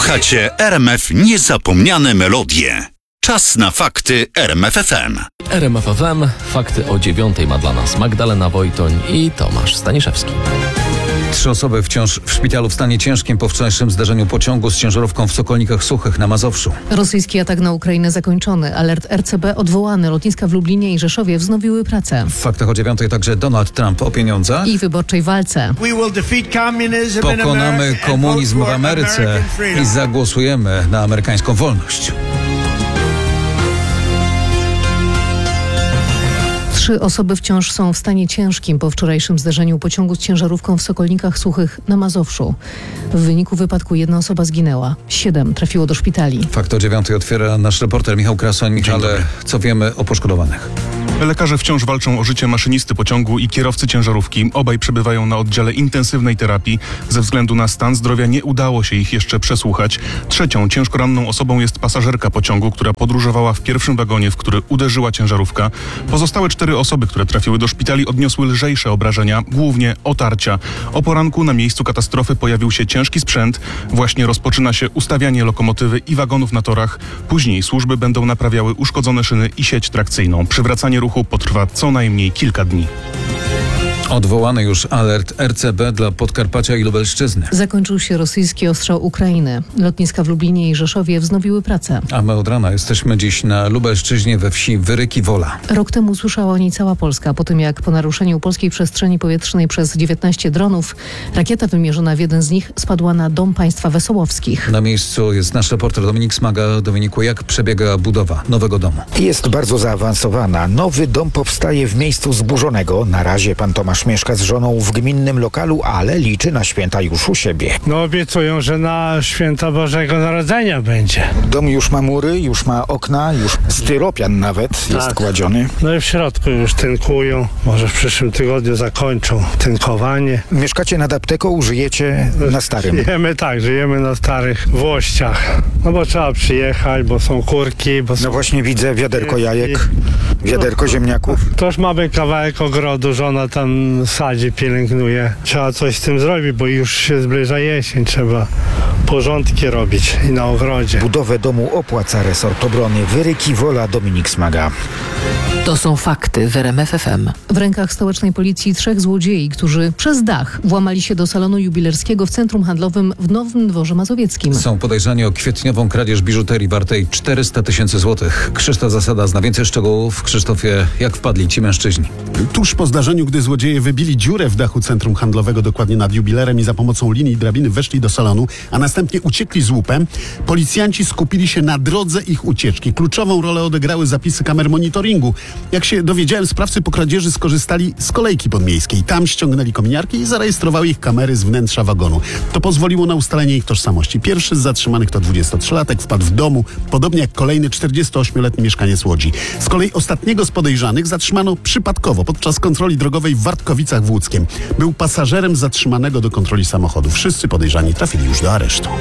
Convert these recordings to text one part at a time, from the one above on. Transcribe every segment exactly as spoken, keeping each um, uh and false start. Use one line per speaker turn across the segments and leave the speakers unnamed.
Słuchacie R M F Niezapomniane Melodie. Czas na fakty R M F F M.
R M F F M, fakty o dziewiątej ma dla nas Magdalena Wojtoń i Tomasz Staniszewski.
Trzy osoby wciąż w szpitalu w stanie ciężkim po wczorajszym zdarzeniu pociągu z ciężarówką w Sokolnikach Suchych na Mazowszu.
Rosyjski atak na Ukrainę zakończony. Alert R C B odwołany. Lotniska w Lublinie i Rzeszowie wznowiły pracę.
W faktach o dziewiątej także Donald Trump o pieniądzach.
I wyborczej walce.
Pokonamy komunizm w Ameryce i zagłosujemy na amerykańską wolność.
Trzy osoby wciąż są w stanie ciężkim po wczorajszym zdarzeniu pociągu z ciężarówką w Sokolnikach Suchych na Mazowszu. W wyniku wypadku jedna osoba zginęła. Siedem trafiło do szpitali.
Fakt o dziewiątej otwiera nasz reporter Michał Krasoń. Michale, co wiemy o poszkodowanych?
Lekarze wciąż walczą o życie maszynisty pociągu i kierowcy ciężarówki. Obaj przebywają na oddziale intensywnej terapii. Ze względu na stan zdrowia nie udało się ich jeszcze przesłuchać. Trzecią ciężko ranną osobą jest pasażerka pociągu, która podróżowała w pierwszym wagonie, w który uderzyła ciężarówka. Pozostałe cztery osoby, które trafiły do szpitali, odniosły lżejsze obrażenia, głównie otarcia. O poranku na miejscu katastrofy pojawił się ciężki sprzęt. Właśnie rozpoczyna się ustawianie lokomotywy i wagonów na torach. Później służby będą naprawiały uszkodzone szyny i sieć trakcyjną. Przywracanie ruchu potrwa co najmniej kilka dni.
Odwołany już alert R C B dla Podkarpacia i Lubelszczyzny.
Zakończył się rosyjski ostrzał Ukrainy. Lotniska w Lublinie i Rzeszowie wznowiły pracę.
A my od rana jesteśmy dziś na Lubelszczyźnie we wsi Wyryki Wola.
Rok temu usłyszała o niej cała Polska, po tym jak po naruszeniu polskiej przestrzeni powietrznej przez dziewiętnaście dronów rakieta wymierzona w jeden z nich spadła na dom państwa Wesołowskich.
Na miejscu jest nasz reporter Dominik Smaga. Dominiku, jak przebiega budowa nowego domu?
Jest bardzo zaawansowana. Nowy dom powstaje w miejscu zburzonego. Na razie pan Tomasz mieszka z żoną w gminnym lokalu, ale liczy na święta już u siebie.
No obiecują, że na święta Bożego Narodzenia będzie.
Dom już ma mury, już ma okna, już styropian nawet tak jest kładziony.
No i w środku już tynkują. Może w przyszłym tygodniu zakończą tynkowanie.
Mieszkacie nad apteką, żyjecie na starym?
Żyjemy tak, żyjemy na starych włościach. No bo trzeba przyjechać, bo są kurki, bo są...
No właśnie widzę wiaderko jajek, wiaderko ziemniaków.
Toż mamy kawałek ogrodu, żona tam sadzi, pielęgnuje. Trzeba coś z tym zrobić, bo już się zbliża jesień. Trzeba porządki robić i na ogrodzie.
Budowę domu opłaca resort obrony. Wyryki Wola, Dominik Smaga.
To są fakty w R M F F M.
W rękach stołecznej policji trzech złodziei, którzy przez dach włamali się do salonu jubilerskiego w centrum handlowym w Nowym Dworze Mazowieckim.
Są podejrzani o kwietniową kradzież biżuterii wartej czterysta tysięcy złotych. Krzysztof Zasada zna więcej szczegółów. Krzysztofie, jak wpadli ci mężczyźni?
Tuż po zdarzeniu, gdy złodzieje wybili dziurę w dachu centrum handlowego, dokładnie nad jubilerem, i za pomocą linii drabiny weszli do salonu, a następnie uciekli z łupem, policjanci skupili się na drodze ich ucieczki. Kluczową rolę odegrały zapisy kamer monitoringu. Jak się dowiedziałem, sprawcy po kradzieży skorzystali z kolejki podmiejskiej. Tam ściągnęli kominiarki i zarejestrowały ich kamery z wnętrza wagonu. To pozwoliło na ustalenie ich tożsamości. Pierwszy z zatrzymanych to dwudziestotrzylatek, wpadł w domu, podobnie jak kolejny czterdziestoośmioletni mieszkaniec Łodzi. Z kolei ostatniego z podejrzanych zatrzymano przypadkowo podczas kontroli drogowej w Wartkowicach w Łódzkiem. Był pasażerem zatrzymanego do kontroli samochodu. Wszyscy podejrzani trafili już do aresztu.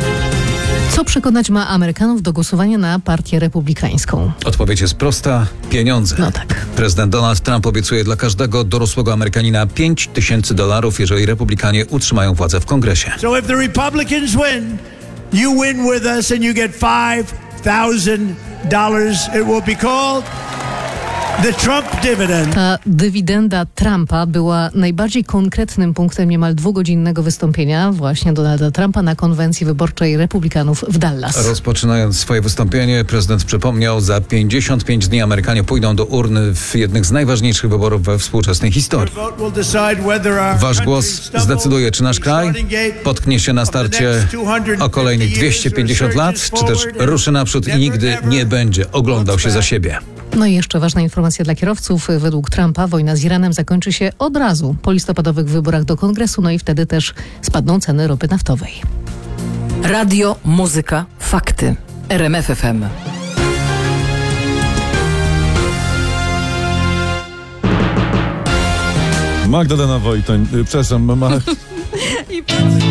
Co przekonać ma Amerykanów do głosowania na partię republikańską?
Odpowiedź jest prosta. Pieniądze.
No tak.
Prezydent Donald Trump obiecuje dla każdego dorosłego Amerykanina pięć tysięcy dolarów, jeżeli republikanie utrzymają władzę w kongresie.
So if the Republicans win, you win with us and you get five thousand dollars. It will be called the Trump dividend.
Ta dywidenda Trumpa była najbardziej konkretnym punktem niemal dwugodzinnego wystąpienia właśnie Donalda Trumpa na konwencji wyborczej republikanów w Dallas.
Rozpoczynając swoje wystąpienie, prezydent przypomniał, za pięćdziesiąt pięć dni Amerykanie pójdą do urny w jednych z najważniejszych wyborów we współczesnej historii. Wasz głos zdecyduje, czy nasz kraj potknie się na starcie o kolejnych dwieście pięćdziesiąt lat, czy też ruszy naprzód i nigdy nie będzie oglądał się za siebie.
No i jeszcze ważna informacja dla kierowców. Według Trumpa wojna z Iranem zakończy się od razu po listopadowych wyborach do kongresu, no i wtedy też spadną ceny ropy naftowej.
Radio, muzyka, fakty. R M F F M.
Magdalena Wojtoń, przepraszam, ma...